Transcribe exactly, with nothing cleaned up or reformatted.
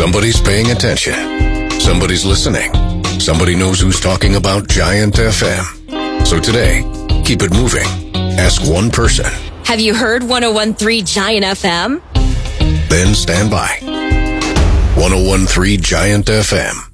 Somebody's paying attention. Somebody's listening. Somebody knows who's talking about Giant F M. So today, keep it moving. Ask one person. Have you heard one oh one point three Giant F M? Then stand by. one oh one point three Giant F M.